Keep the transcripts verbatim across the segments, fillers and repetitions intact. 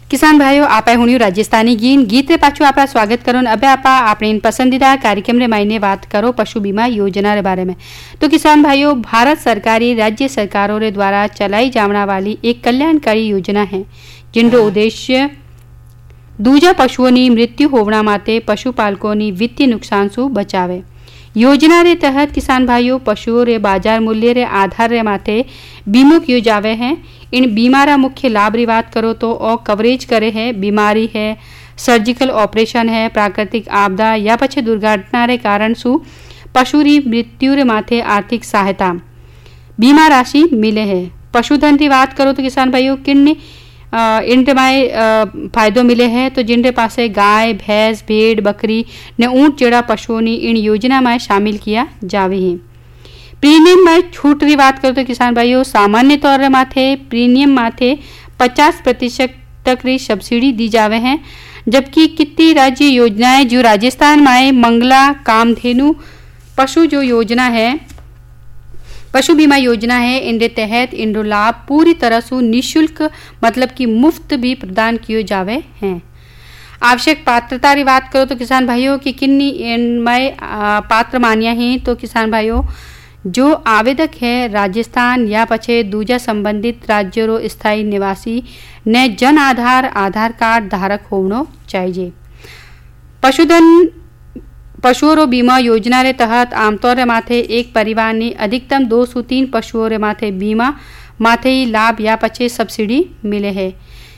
किसान भाइयों आपा हुणियो राजस्थानी गीन गीत रे पाछू आपरा स्वागत करो। अबे आपा अपने इन पसंदीदा कार्यक्रम रे मायने बात करो पशु बीमा योजना रे बारे में। तो किसान भाइयों भारत सरकारी राज्य सरकारों रे द्वारा चलाई जावना वाली एक कल्याणकारी योजना है जिनरो उद्देश्य दूजा पशुओनी मृत्यु होवना माते पशुपालकोनी वित्तीय नुकसान सु बचावे। योजना रे तहत किसान भाइयों पशुओं रे बाजार मूल्य रे आधार रे माथे बीमो कियो जावे हैं। इन बीमा रा मुख्य लाभ री बात करो तो और कवरेज करे है बीमारी है, सर्जिकल ऑपरेशन है, प्राकृतिक आपदा या पछे दुर्घटना रे कारण सु पशु री मृत्यु रे माथे आर्थिक सहायता बीमा राशि मिले है। पशुधन की बात करो तो किसान भाइयों किन इनके माए फायदों मिले हैं तो जिनके पास गाय भैंस भेड़ बकरी ने ऊंट जेड़ा पशुओं ने इन योजना में शामिल किया जावे हैं। प्रीमियम में छूट की बात करो तो किसान भाइयों सामान्य तौर पर माथे प्रीमियम माथे पचास प्रतिशत तक री सब्सिडी दी जावे हैं, जबकि कितनी राज्य योजनाएं जो राजस्थान में मंगला कामधेनु पशु जो योजना है पशु बीमा योजना है इनके तहत इनको लाभ पूरी तरह से निःशुल्क मतलब कि मुफ्त भी प्रदान किए जावे हैं। आवश्यक पात्रता की बात करो तो किसान भाइयों की किन्नी इनमें पात्र मानिया हैं तो किसान भाइयों जो आवेदक है राजस्थान या पछे दूजा संबंधित राज्य रो स्थायी निवासी ने जन आधार आधार कार्ड धारक होना चाहिए। पशुधन पशुओं रो बीमा योजना रे तहत आमतौर रे माथे एक परिवार ने अधिकतम दो सौ तीन पशुओं रे माथे बीमा माथे ही लाभ या पछे सब्सिडी मिले है।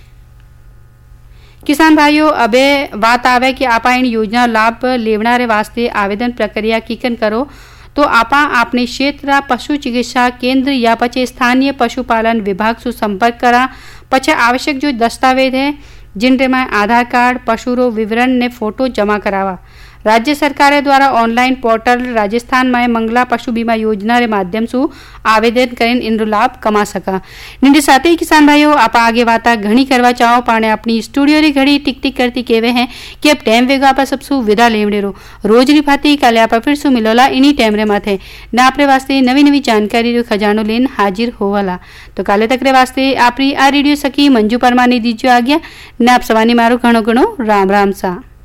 किसान भाइयों अबे बात आवे कि आपा इन योजना लाभ लेवना रे वास्ते आवेदन प्रक्रिया कीकन करो तो आपा अपने क्षेत्र पशु चिकित्सा केंद्र या पछे स्थानीय पशुपालन विभाग से संपर्क करा। पछे आवश्यक जो दस्तावेज है जिनके में आधार कार्ड पशु रो विवरण ने फोटो जमा करावा। राज्य सरकार द्वारा ऑनलाइन पोर्टल राजस्थान में मंगला पशु बीमा योजना रे माध्यम से आवेदन करें इन लाभ कमा सका। निंदे साथ ही किसान भाइयों आप आगे बाता घनी करवा चाहो पाने अपनी स्टूडियो री घड़ी टिक टिक करती केवे हैं कि अब टाइम वेगा आप सबसु विदा लेवड़े रो रोज री भाती काले आप फिर सु मिलोला इन्हीं टाइम रे माथे ना आपरे वास्ते नवी नवी जानकारी रो खजानो लेन हाजिर होवाला। तो काले तक रे वास्ते आपरी आ रेडियो सखी मंजू परमानी दीजियो आ गया ना आप सवानी मारो घणो घणो राम राम सा।